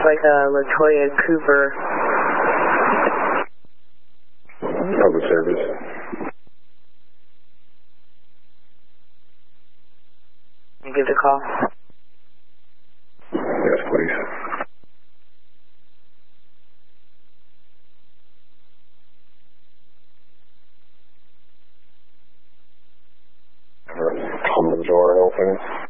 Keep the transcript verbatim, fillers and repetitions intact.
looks like a Latoya Cooper. Public service. You give the call? Yes, please. Come to the door open.